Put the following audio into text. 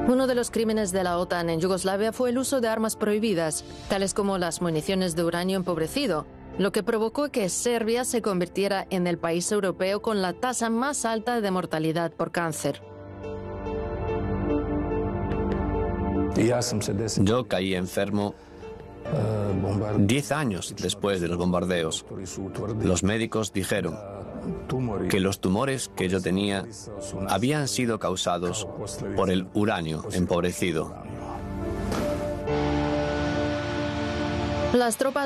Uno de los crímenes de la OTAN en Yugoslavia fue el uso de armas prohibidas, tales como las municiones de uranio empobrecido, lo que provocó que Serbia se convirtiera en el país europeo con la tasa más alta de mortalidad por cáncer. Yo caí enfermo 10 años después de los bombardeos. Los médicos dijeron que los tumores que yo tenía habían sido causados por el uranio empobrecido. Las tropas